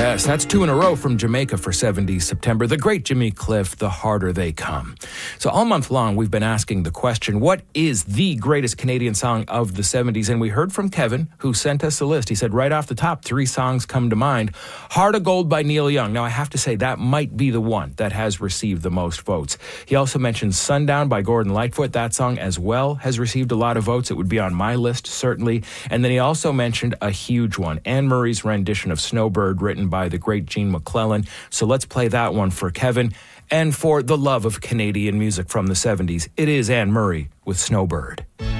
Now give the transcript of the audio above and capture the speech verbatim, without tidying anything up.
Yes, that's two in a row from Jamaica for seventies September. The great Jimmy Cliff, The Harder They Come. So all month long, we've been asking the question, what is the greatest Canadian song of the seventies? And we heard from Kevin, who sent us a list. He said right off the top, three songs come to mind. Heart of Gold by Neil Young. Now, I have to say, that might be the one that has received the most votes. He also mentioned Sundown by Gordon Lightfoot. That song as well has received a lot of votes. It would be on my list, certainly. And then he also mentioned a huge one, Anne Murray's rendition of Snowbird, written by the great Gene McClellan. So let's play that one for Kevin. And for the love of Canadian music from the seventies, it is Anne Murray with Snowbird.